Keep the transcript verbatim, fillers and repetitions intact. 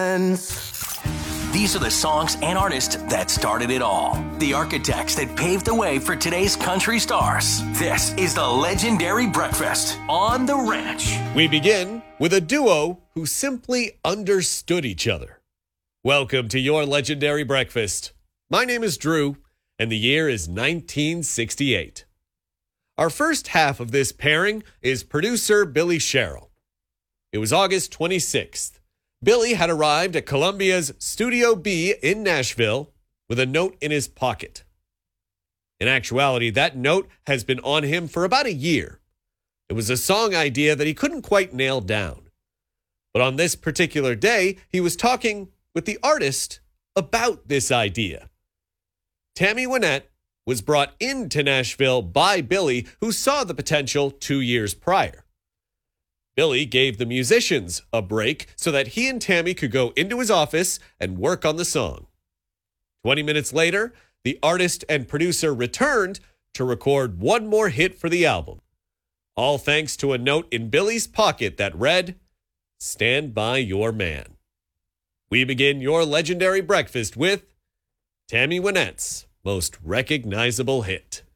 ones. These are the songs and artists that started it all. The architects that paved the way for today's country stars. This is the Legendary Breakfast on the Ranch. We begin with a duo who simply understood each other. Welcome to your Legendary Breakfast. My name is Drew, and the year is nineteen sixty-eight. Our first half of this pairing is producer Billy Sherrill. It was August twenty-sixth. Billy had arrived at Columbia's Studio B in Nashville with a note in his pocket. In actuality, that note has been on him for about a year. It was a song idea that he couldn't quite nail down. But on this particular day, he was talking with the artist about this idea. Tammy Wynette was brought into Nashville by Billy, who saw the potential two years prior. Billy gave the musicians a break so that he and Tammy could go into his office and work on the song. Twenty minutes later, the artist and producer returned to record one more hit for the album. All thanks to a note in Billy's pocket that read, "Stand by your man." We begin your Legendary Breakfast with Tammy Wynette's most recognizable hit.